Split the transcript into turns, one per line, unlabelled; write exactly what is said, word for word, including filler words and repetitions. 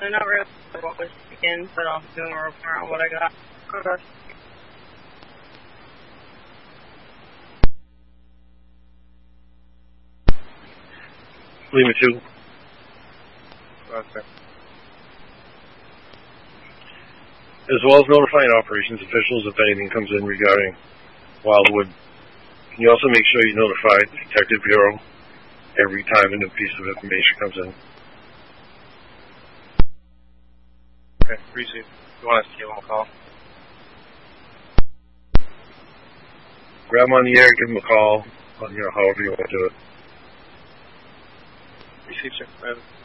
I'm not really sure what was taken, but I'm doing a report on what I got. Okay.
Lima two.
Okay.
As well as notifying operations officials if anything comes in regarding Wildwood. Can you also make sure you notify the Detective Bureau every time a new piece of information comes in?
Okay, receive. You want us to give him a call?
Grab him on the air, give him a call, you know, however you want to do it.
Receive, sir.